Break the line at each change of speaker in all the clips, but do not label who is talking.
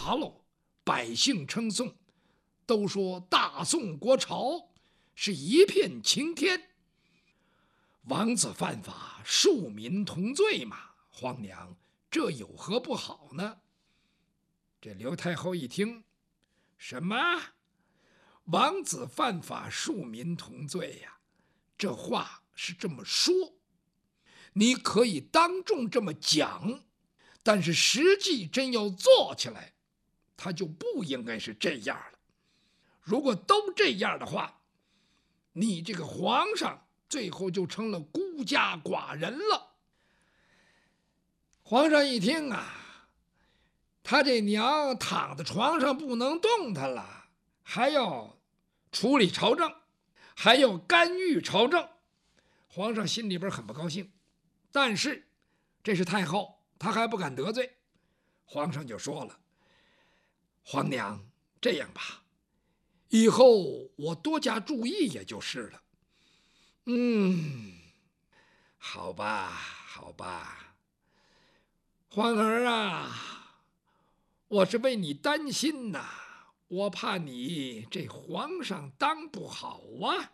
达喽，百姓称颂，都说大宋国朝是一片晴天。王子犯法，庶民同罪嘛，皇娘，这有何不好呢？这刘太后一听，什么？王子犯法，庶民同罪呀？这话是这么说，你可以当众这么讲，但是实际真要做起来，他就不应该是这样了。如果都这样的话，你这个皇上最后就成了孤家寡人了。皇上一听啊，他这娘躺在床上不能动弹了，还要处理朝政，还要干预朝政，皇上心里边很不高兴。但是这是太后，他还不敢得罪。皇上就说了，皇娘，这样吧，以后我多加注意也就是了。好吧，好吧，皇儿啊，我是为你担心呐，我怕你这皇上当不好啊。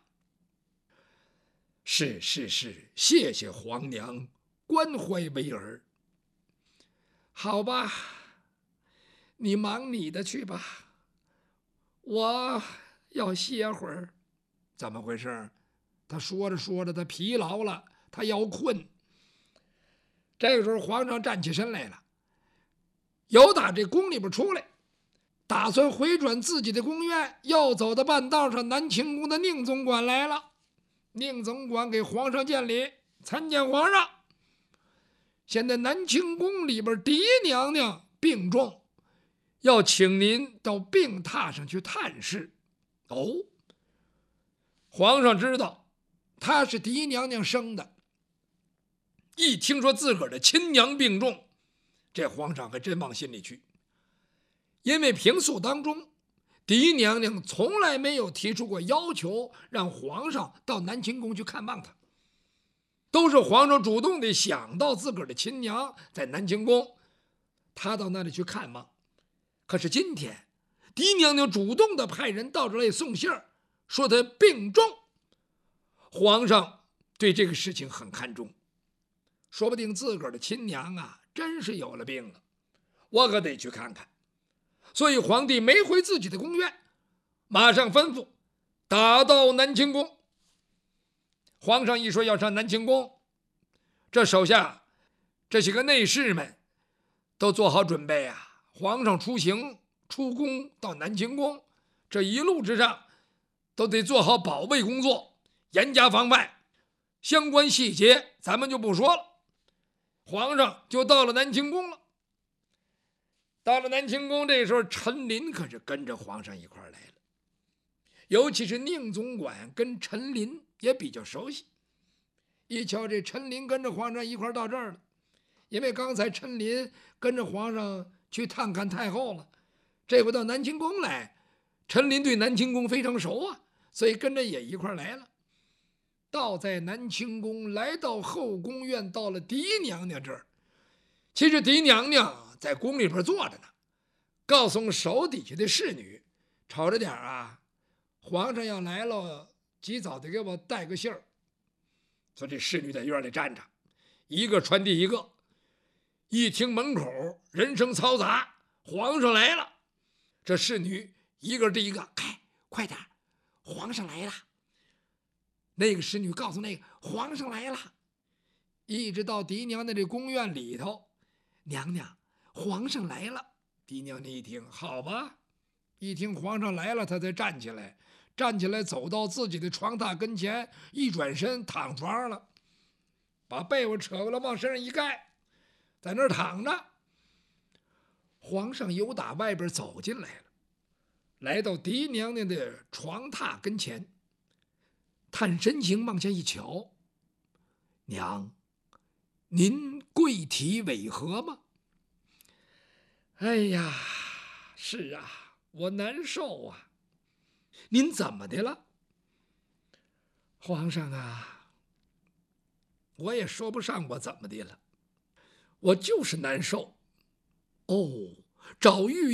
是，谢谢皇娘关怀为儿。好吧，你忙你的去吧，我要歇会儿。怎么回事？他说着说着，他疲劳了，他要困。这个时候，皇上站起身来了，由打这宫里边出来，打算回转自己的宫院。要走的半道上，南清宫的宁总管来了。宁总管给皇上见礼，参见皇上。现在南清宫里边嫡娘娘病重，要请您到病榻上去探视。哦，皇上知道她是嫡娘娘生的，一听说自个儿的亲娘病重，这皇上还真往心里去。因为平素当中，嫡娘娘从来没有提出过要求让皇上到南清宫去看望她，都是皇上主动的想到自个儿的亲娘在南清宫，他到那里去看望。可是今天嫡娘娘主动的派人到这里送信儿，说她病重。皇上对这个事情很看重，说不定自个儿的亲娘啊真是有了病了，我可得去看看。所以皇帝没回自己的宫院，马上吩咐打到南清宫。皇上一说要上南清宫，这手下这些个内侍们都做好准备啊。皇上出行出宫到南清宫，这一路之上都得做好保卫工作，严加防范。相关细节咱们就不说了。皇上就到了南清宫了。到了南清宫，这时候陈琳可是跟着皇上一块来了。尤其是宁总管跟陈琳也比较熟悉。一瞧这陈琳跟着皇上一块到这儿了，因为刚才陈琳跟着皇上去探看太后了，这回到南清宫来，陈琳对南清宫非常熟啊，所以跟着也一块来了。到在南清宫，来到后宫院，到了嫡娘娘这儿。其实嫡娘娘在宫里边坐着呢，告诉手底下的侍女，瞅着点啊，皇上要来了，及早的给我带个信儿。说这侍女在院里站着，一个传递一个。一听门口人声嘈杂，皇上来了，这侍女一个递一个，快点，皇上来了。那个侍女告诉那个，皇上来了。一直到嫡娘娘这宫院里头，娘娘，皇上来了。嫡娘娘一听，好吧，一听皇上来了，她才站起来，走到自己的床榻跟前，一转身躺床上了，把被窝扯过来往身上一盖，在那儿躺着。皇上由打外边走进来了，来到嫡娘娘的床榻跟前，探身形往下一瞧，娘，您贵体为何吗？哎呀，是啊，我难受啊。您怎么的了？皇上啊，我也说不上我怎么的了，我就是难受。哦，找玉